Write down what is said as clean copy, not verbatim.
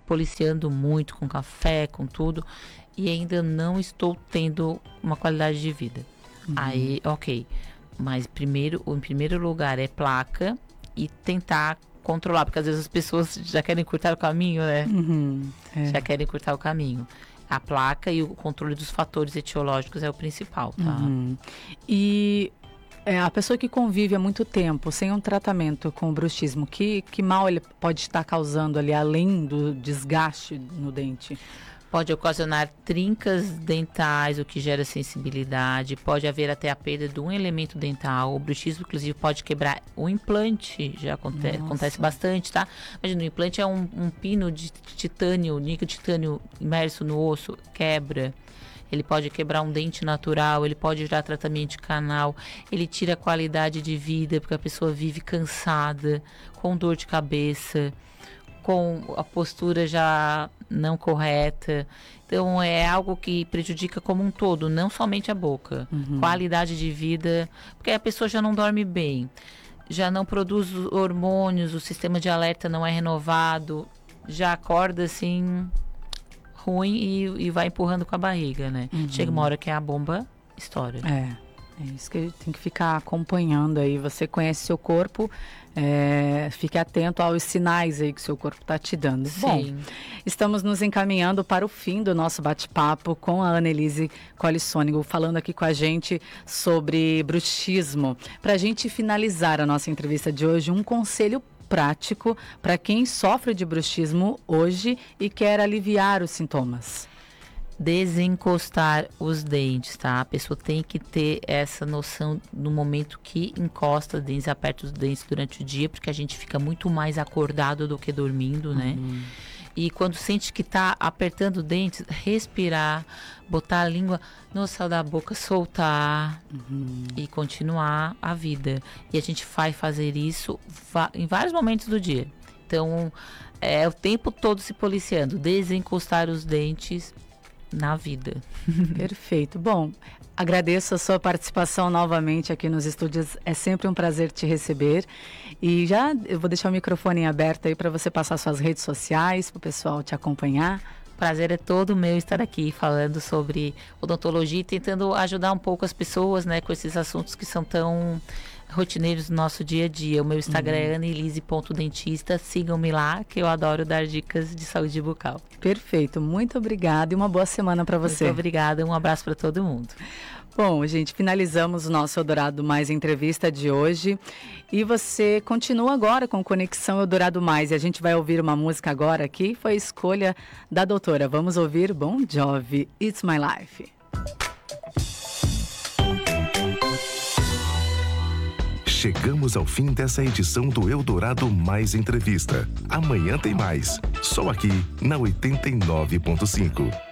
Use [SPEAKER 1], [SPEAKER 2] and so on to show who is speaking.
[SPEAKER 1] policiando muito com café, com tudo, e ainda não estou tendo uma qualidade de vida. Aí, ok. Mas em primeiro lugar é placa e tentar controlar, porque às vezes as pessoas já querem cortar o caminho, né? Já querem cortar o caminho. A placa e o controle dos fatores etiológicos é o principal, tá?
[SPEAKER 2] E a pessoa que convive há muito tempo sem um tratamento com o bruxismo, que mal ele pode estar causando ali, além do desgaste no dente?
[SPEAKER 1] Pode ocasionar trincas dentais, o que gera sensibilidade. Pode haver até a perda de um elemento dental. O bruxismo, inclusive, pode quebrar o implante. Já acontece bastante, tá? Imagina, o implante é um pino de titânio, níquel de titânio imerso no osso, quebra. Ele pode quebrar um dente natural, ele pode gerar tratamento de canal, ele tira a qualidade de vida, porque a pessoa vive cansada, com dor de cabeça, com a postura já não correta. Então é algo que prejudica como um todo, não somente a boca. Qualidade de vida, porque a pessoa já não dorme bem, já não produz hormônios, o sistema de alerta não é renovado, já acorda assim ruim e vai empurrando com a barriga, né? Chega uma hora que a bomba estoura.
[SPEAKER 2] É isso que tem que ficar acompanhando aí. Você conhece seu corpo, fique atento aos sinais aí que seu corpo está te dando.
[SPEAKER 1] Sim.
[SPEAKER 2] Bom, estamos nos encaminhando para o fim do nosso bate-papo com a Annelise Colli-Sonego, falando aqui com a gente sobre bruxismo. Para a gente finalizar a nossa entrevista de hoje, um conselho prático para quem sofre de bruxismo hoje e quer aliviar os sintomas.
[SPEAKER 1] Desencostar os dentes, tá? A pessoa tem que ter essa noção no momento que encosta os dentes, aperta os dentes durante o dia, porque a gente fica muito mais acordado do que dormindo, né? E quando sente que tá apertando os dentes, respirar, botar a língua no céu da boca, soltar e continuar a vida. E a gente vai fazer isso em vários momentos do dia. Então, é o tempo todo se policiando, desencostar os dentes na vida.
[SPEAKER 2] Perfeito. Bom, agradeço a sua participação novamente aqui nos estúdios. É sempre um prazer te receber. E já eu vou deixar o microfone aberto aí para você passar suas redes sociais, para o pessoal te acompanhar.
[SPEAKER 1] O prazer é todo meu estar aqui falando sobre odontologia e tentando ajudar um pouco as pessoas, né, com esses assuntos que são tão rotineiros no nosso dia a dia. O meu Instagram é annelise.dentista. Sigam-me lá, que eu adoro dar dicas de saúde bucal.
[SPEAKER 2] Perfeito. Muito obrigada e uma boa semana para você.
[SPEAKER 1] Muito obrigada. Um abraço para todo mundo.
[SPEAKER 2] Bom, gente, finalizamos o nosso Eldorado Mais entrevista de hoje. E você continua agora com Conexão Eldorado Mais. E a gente vai ouvir uma música agora aqui. Foi a escolha da doutora. Vamos ouvir Bon Jovi, It's My Life.
[SPEAKER 3] Chegamos ao fim dessa edição do Eldorado Mais Entrevista. Amanhã tem mais. Só aqui na 89.5.